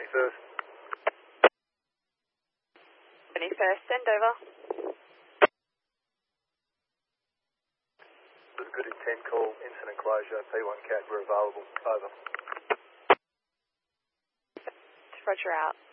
21st. 21st, send over. With a good intent call, incident closure, P1 CAT, we're available. Over. Roger out.